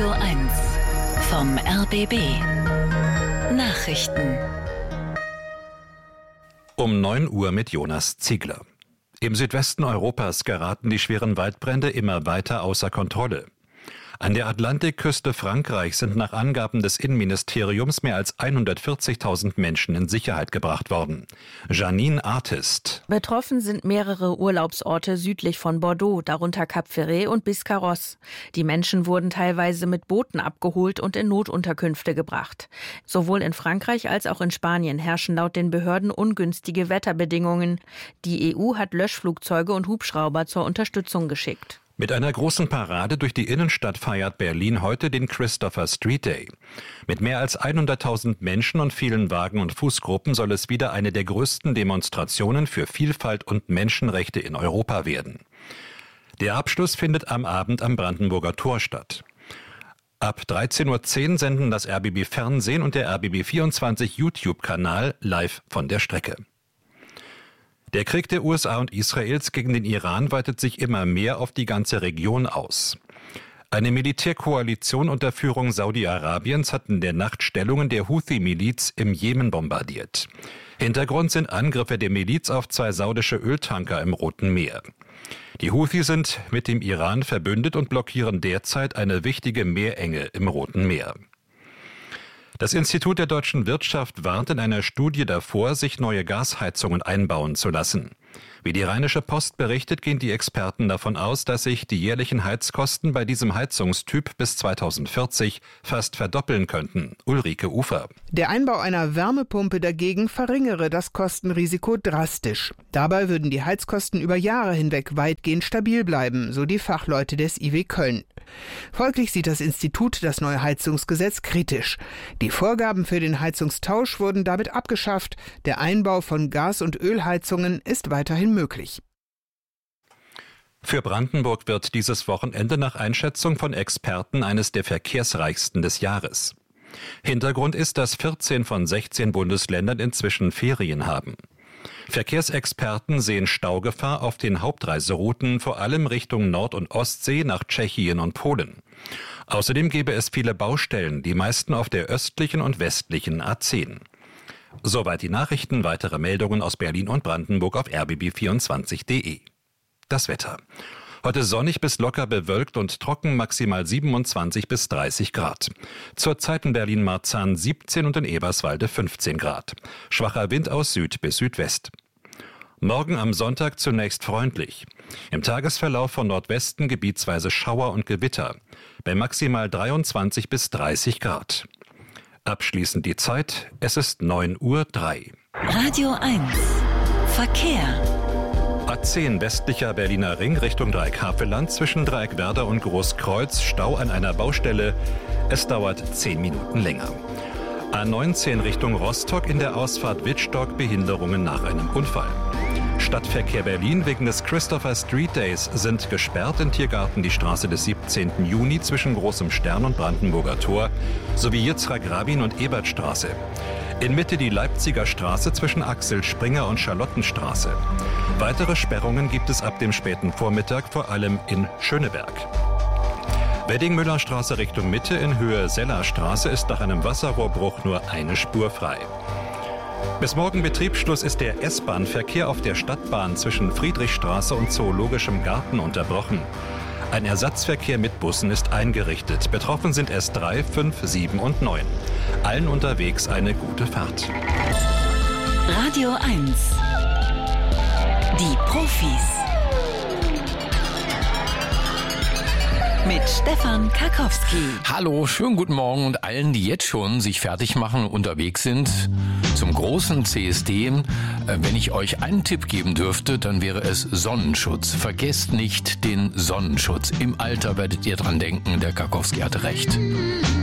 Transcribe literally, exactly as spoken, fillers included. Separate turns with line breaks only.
eins vom R B B. Nachrichten.
Um neun Uhr mit Jonas Ziegler. Im Südwesten Europas geraten die schweren Waldbrände immer weiter außer Kontrolle. An der Atlantikküste Frankreichs sind nach Angaben des Innenministeriums mehr als hundertvierzigtausend Menschen in Sicherheit gebracht worden. Janine Artist.
Betroffen sind mehrere Urlaubsorte südlich von Bordeaux, darunter Cap Ferret und Biscarrosse. Die Menschen wurden teilweise mit Booten abgeholt und in Notunterkünfte gebracht. Sowohl in Frankreich als auch in Spanien herrschen laut den Behörden ungünstige Wetterbedingungen. Die E U hat Löschflugzeuge und Hubschrauber zur Unterstützung geschickt.
Mit einer großen Parade durch die Innenstadt feiert Berlin heute den Christopher Street Day. Mit mehr als hunderttausend Menschen und vielen Wagen- und Fußgruppen soll es wieder eine der größten Demonstrationen für Vielfalt und Menschenrechte in Europa werden. Der Abschluss findet am Abend am Brandenburger Tor statt. Ab dreizehn Uhr zehn senden das R B B Fernsehen und der R B B vierundzwanzig YouTube-Kanal live von der Strecke. Der Krieg der U S A und Israels gegen den Iran weitet sich immer mehr auf die ganze Region aus. Eine Militärkoalition unter Führung Saudi-Arabiens hat in der Nacht Stellungen der Houthi-Miliz im Jemen bombardiert. Hintergrund sind Angriffe der Miliz auf zwei saudische Öltanker im Roten Meer. Die Houthi sind mit dem Iran verbündet und blockieren derzeit eine wichtige Meerenge im Roten Meer. Das Institut der deutschen Wirtschaft warnt in einer Studie davor, sich neue Gasheizungen einbauen zu lassen. Wie die Rheinische Post berichtet, gehen die Experten davon aus, dass sich die jährlichen Heizkosten bei diesem Heizungstyp bis zweitausendvierzig fast verdoppeln könnten. Ulrike Ufer.
Der Einbau einer Wärmepumpe dagegen verringere das Kostenrisiko drastisch. Dabei würden die Heizkosten über Jahre hinweg weitgehend stabil bleiben, so die Fachleute des I W Köln. Folglich sieht das Institut das neue Heizungsgesetz kritisch. Die Vorgaben für den Heizungstausch wurden damit abgeschafft. Der Einbau von Gas- und Ölheizungen ist weiterhin möglich.
Für Brandenburg wird dieses Wochenende nach Einschätzung von Experten eines der verkehrsreichsten des Jahres. Hintergrund ist, dass vierzehn von sechzehn Bundesländern inzwischen Ferien haben. Verkehrsexperten sehen Staugefahr auf den Hauptreiserouten, vor allem Richtung Nord- und Ostsee nach Tschechien und Polen. Außerdem gäbe es viele Baustellen, die meisten auf der östlichen und westlichen A zehn. Soweit die Nachrichten, weitere Meldungen aus Berlin und Brandenburg auf r b b vierundzwanzig punkt d e. Das Wetter. Heute sonnig bis locker bewölkt und trocken, maximal siebenundzwanzig bis dreißig Grad. Zurzeit in Berlin-Marzahn siebzehn und in Eberswalde fünfzehn Grad. Schwacher Wind aus Süd bis Südwest. Morgen am Sonntag zunächst freundlich. Im Tagesverlauf von Nordwesten gebietsweise Schauer und Gewitter. Bei maximal dreiundzwanzig bis dreißig Grad. Abschließend die Zeit, es ist neun Uhr drei.
Radio eins. Verkehr.
A zehn westlicher Berliner Ring Richtung Dreieck-Havelland zwischen Dreieckwerder und Großkreuz, Stau an einer Baustelle. Es dauert zehn Minuten länger. A neunzehn Richtung Rostock in der Ausfahrt Wittstock, Behinderungen nach einem Unfall. Stadtverkehr Berlin wegen des Christopher Street Days sind gesperrt in Tiergarten die Straße des siebzehnten Juni zwischen Großem Stern und Brandenburger Tor sowie Yitzhak Rabin und Ebertstraße. In Mitte die Leipziger Straße zwischen Axel Springer und Charlottenstraße. Weitere Sperrungen gibt es ab dem späten Vormittag, vor allem in Schöneberg. Wedding-Müller-Straße Richtung Mitte in Höhe Sellerstraße ist nach einem Wasserrohrbruch nur eine Spur frei. Bis morgen Betriebsschluss ist der S-Bahn-Verkehr auf der Stadtbahn zwischen Friedrichstraße und Zoologischem Garten unterbrochen. Ein Ersatzverkehr mit Bussen ist eingerichtet. Betroffen sind S drei, fünf, sieben und neun. Allen unterwegs eine gute Fahrt.
Radio eins. Die Profis. Mit Stefan Karkowski.
Hallo, schönen guten Morgen und allen, die jetzt schon sich fertig machen und unterwegs sind zum großen C S D. Wenn ich euch einen Tipp geben dürfte, dann wäre es Sonnenschutz. Vergesst nicht den Sonnenschutz. Im Alter werdet ihr dran denken, der Karkowski hatte recht.